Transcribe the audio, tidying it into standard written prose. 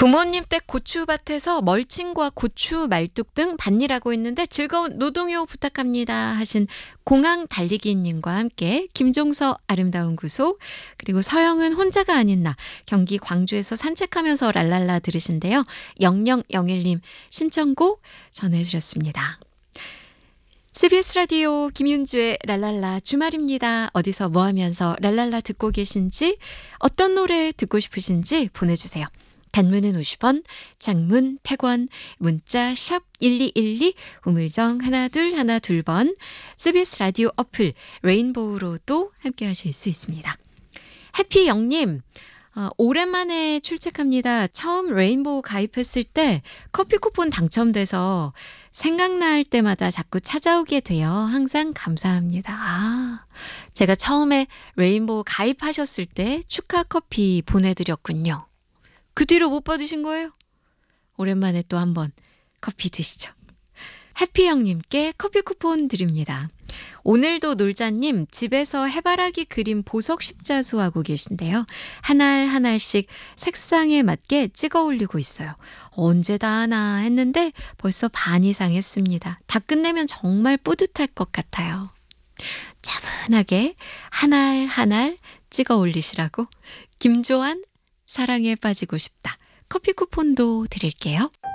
부모님 댁 고추밭에서 멀칭과 고추 말뚝 등 밭일하고 있는데 즐거운 노동요 부탁합니다 하신 공항 달리기님과 함께 김종서 아름다운 구속, 그리고 서영은 혼자가 아닌 나, 경기 광주에서 산책하면서 랄랄라 들으신데요. 0001님 신청곡 전해주셨습니다. CBS 라디오 김윤주의 랄랄라 주말입니다. 어디서 뭐 하면서 랄랄라 듣고 계신지, 어떤 노래 듣고 싶으신지 보내주세요. 단문은 50원, 장문 100원, 문자 샵 1212, 우물정 1212번, CBS 라디오 어플 레인보우로도 함께 하실 수 있습니다. 해피영님, 오랜만에 출첵합니다. 처음 레인보우 가입했을 때 커피 쿠폰 당첨돼서 생각날 때마다 자꾸 찾아오게 되어 항상 감사합니다. 제가 처음에 레인보우 가입하셨을 때 축하 커피 보내드렸군요. 그 뒤로 못 받으신 거예요? 오랜만에 또 한번 커피 드시죠. 해피영님께 커피 쿠폰 드립니다. 오늘도 놀자님, 집에서 해바라기 그림 보석 십자수 하고 계신데요. 한 알 한 알씩 색상에 맞게 찍어 올리고 있어요. 언제 다 하나 했는데 벌써 반 이상 했습니다. 다 끝내면 정말 뿌듯할 것 같아요. 차분하게 한 알 한 알 찍어 올리시라고. 김조한, 사랑에 빠지고 싶다. 커피 쿠폰도 드릴게요.